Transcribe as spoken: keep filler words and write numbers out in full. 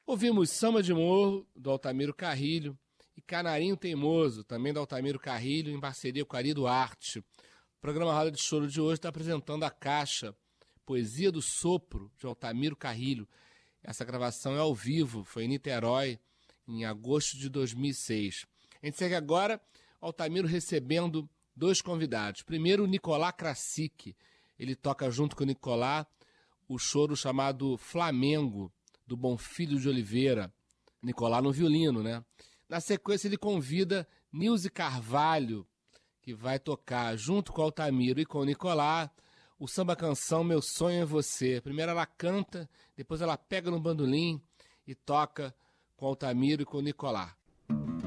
Ouvimos Samba de Morro, do Altamiro Carrilho, e Canarinho Teimoso, também do Altamiro Carrilho, em parceria com Ari Duarte. O programa Roda de Choro de hoje está apresentando a caixa Poesia do Sopro, de Altamiro Carrilho. Essa gravação é ao vivo, foi em Niterói, em agosto de dois mil e seis. A gente segue agora, Altamiro recebendo dois convidados. Primeiro, o Nicolás Krasik. Ele toca junto com o Nicolás o choro chamado Flamengo, do Bonfilho de Oliveira. Nicolás no violino, né? Na sequência, ele convida Nilce Carvalho, que vai tocar junto com o Altamiro e com o Nicolás o samba-canção Meu Sonho é Você. Primeiro ela canta, depois ela pega no bandolim e toca com o Altamiro e com o Nicolás.